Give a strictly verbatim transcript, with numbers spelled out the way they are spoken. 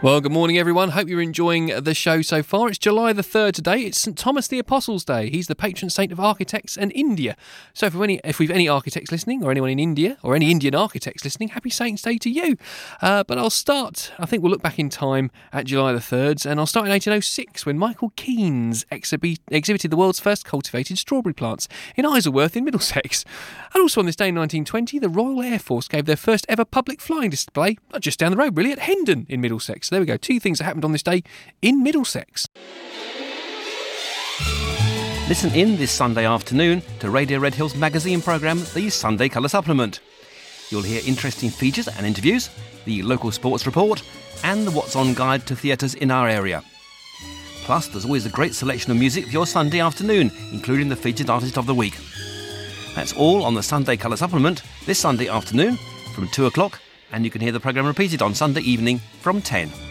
Well, good morning, everyone. Hope you're enjoying the show so far. It's July the third today. It's St Thomas the Apostle's Day. He's the patron saint of architects and India. So if we've any, if we've any architects listening, or anyone in India, or any Indian architects listening, happy Saints' Day to you. Uh, but I'll start, I think we'll look back in time at July the third, and I'll start in eighteen oh six when Michael Keynes exhibi- exhibited the world's first cultivated strawberry plants in Isleworth in Middlesex. And also on this day in nineteen twenty, the Royal Air Force gave their first ever public flying display, just down the road really, at Hendon in Middlesex. There we go, two things that happened on this day in Middlesex. Listen in this Sunday afternoon to Radio Red Hills magazine programme, the Sunday Colour Supplement. You'll hear interesting features and interviews, the local sports report, and the What's On guide to theatres in our area. Plus, there's always a great selection of music for your Sunday afternoon, including the featured artist of the week. That's all on the Sunday Colour Supplement this Sunday afternoon from two o'clock, and you can hear the programme repeated on Sunday evening from ten.